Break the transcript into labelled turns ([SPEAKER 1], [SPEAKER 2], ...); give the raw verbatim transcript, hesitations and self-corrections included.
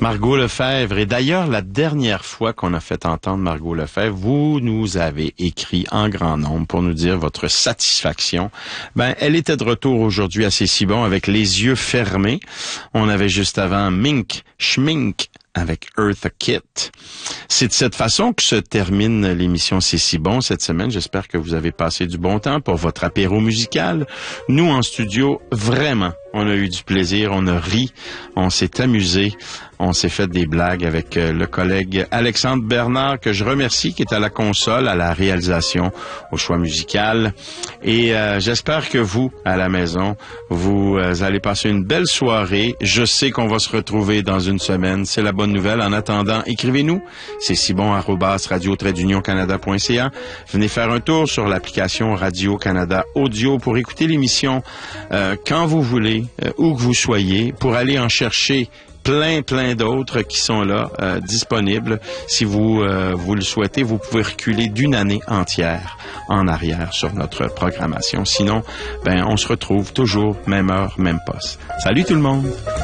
[SPEAKER 1] Margot Lefebvre. Et d'ailleurs, la dernière fois qu'on a fait entendre Margot Lefebvre, vous nous avez écrit en grand nombre pour nous dire votre satisfaction. Ben, elle était de retour aujourd'hui à C'est si bon avec les yeux fermés. On avait juste avant Mink, Schmink avec Eartha Kitt. C'est de cette façon que se termine l'émission C'est si bon cette semaine. J'espère que vous avez passé du bon temps pour votre apéro musical. Nous, en studio, vraiment, on a eu du plaisir, on a ri, on s'est amusé, on s'est fait des blagues avec le collègue Alexandre Bernard, que je remercie, qui est à la console, à la réalisation, au choix musical. Et euh, j'espère que vous, à la maison, vous euh, allez passer une belle soirée. Je sais qu'on va se retrouver dans une semaine, c'est la bonne nouvelle. En attendant, écrivez-nous, c'est si bon arobase radio tiret union canada point c a. Venez faire un tour sur l'application Radio-Canada Audio pour écouter l'émission euh, quand vous voulez, euh, où que vous soyez, pour aller en chercher plein, plein d'autres qui sont là, euh, disponibles. Si vous, euh, vous le souhaitez, vous pouvez reculer d'une année entière en arrière sur notre programmation. Sinon, ben, on se retrouve toujours, même heure, même poste. Salut tout le monde!